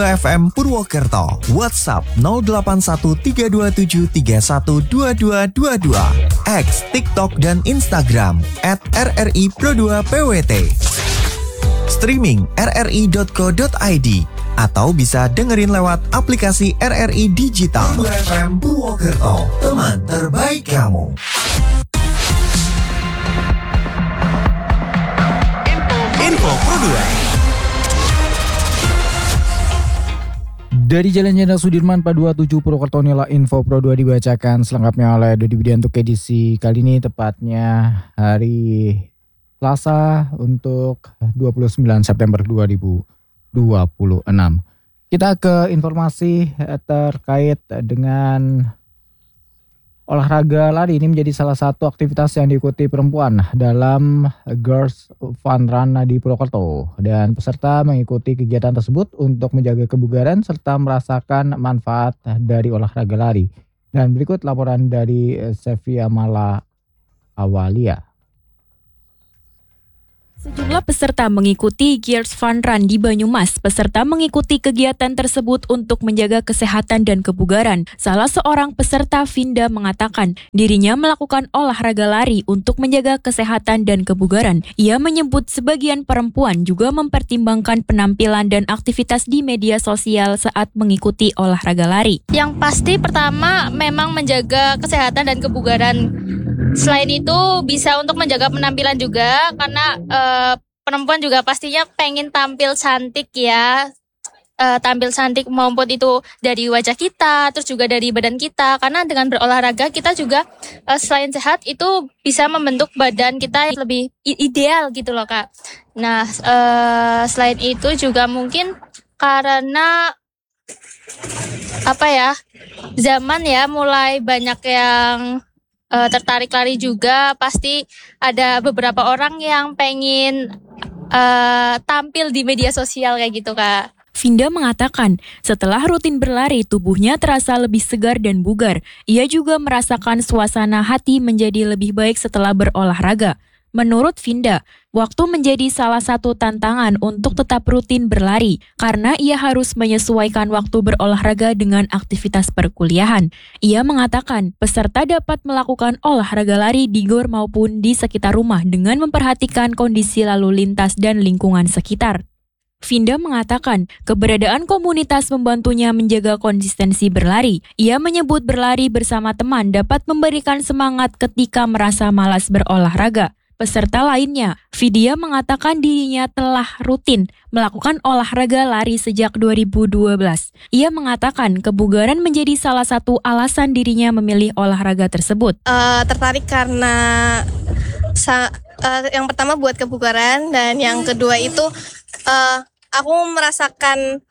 FM Purwokerto, WhatsApp 081327312222, X, TikTok, dan Instagram @RRI_Pro2PWT. Streaming rri.co.id atau bisa dengerin lewat aplikasi RRI Digital. FM Purwokerto, teman terbaik kamu. Info Pro 2. Dari Jalan Jenderal Sudirman 427 Purwokerto, inilah Info Pro 2 dibacakan selengkapnya oleh Dodi Budianto edisi kali ini, tepatnya hari Selasa untuk 29 September 2026. Kita ke informasi terkait dengan olahraga lari. Ini menjadi salah satu aktivitas yang diikuti perempuan dalam Girls Fun Run di Purwokerto. Dan peserta mengikuti kegiatan tersebut untuk menjaga kebugaran serta merasakan manfaat dari olahraga lari. Dan berikut laporan dari Sevia Mala Awalia. Sejumlah peserta mengikuti Girls Fun Run di Banyumas. Peserta mengikuti kegiatan tersebut untuk menjaga kesehatan dan kebugaran. Salah seorang peserta, Vinda, mengatakan dirinya melakukan olahraga lari untuk menjaga kesehatan dan kebugaran. Ia menyebut sebagian perempuan juga mempertimbangkan penampilan dan aktivitas di media sosial saat mengikuti olahraga lari. Yang pasti pertama memang menjaga kesehatan dan kebugaran. Selain itu bisa untuk menjaga penampilan juga, karena perempuan juga pastinya pengen tampil cantik ya, tampil cantik maupun itu dari wajah kita, terus juga dari badan kita. Karena dengan berolahraga kita juga selain sehat itu bisa membentuk badan kita yang lebih ideal gitu loh Kak. Nah selain itu juga mungkin karena zaman ya mulai banyak yang tertarik lari juga, pasti ada beberapa orang yang pengen tampil di media sosial kayak gitu Kak. Vinda mengatakan setelah rutin berlari tubuhnya terasa lebih segar dan bugar. Ia juga merasakan suasana hati menjadi lebih baik setelah berolahraga. Menurut Vinda, waktu menjadi salah satu tantangan untuk tetap rutin berlari karena ia harus menyesuaikan waktu berolahraga dengan aktivitas perkuliahan. Ia mengatakan peserta dapat melakukan olahraga lari di gor maupun di sekitar rumah dengan memperhatikan kondisi lalu lintas dan lingkungan sekitar. Vinda mengatakan keberadaan komunitas membantunya menjaga konsistensi berlari. Ia menyebut berlari bersama teman dapat memberikan semangat ketika merasa malas berolahraga. Peserta lainnya, Vidya mengatakan dirinya telah rutin melakukan olahraga lari sejak 2012. Ia mengatakan kebugaran menjadi salah satu alasan dirinya memilih olahraga tersebut. Tertarik karena yang pertama buat kebugaran, dan yang kedua itu aku merasakan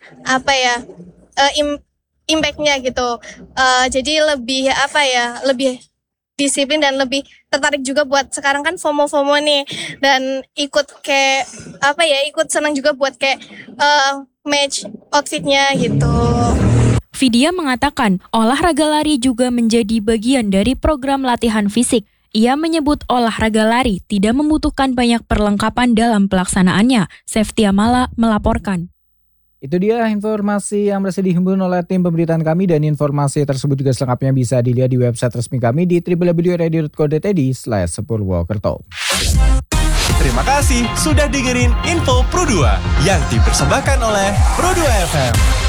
impact-nya gitu. Jadi lebih lebih disiplin dan lebih tertarik juga buat sekarang kan FOMO nih, dan ikut ikut senang juga buat match outfitnya gitu. Vidya mengatakan olahraga lari juga menjadi bagian dari program latihan fisik. Ia menyebut olahraga lari tidak membutuhkan banyak perlengkapan dalam pelaksanaannya. Sevia Mala melaporkan. Itu dia informasi yang berhasil dihimpun oleh tim pemberitaan kami, dan informasi tersebut juga selengkapnya bisa dilihat di website resmi kami di www.radio.co.id/Purwokerto. Terima kasih sudah dengerin Info Pro 2 yang dipersembahkan oleh Pro 2 FM.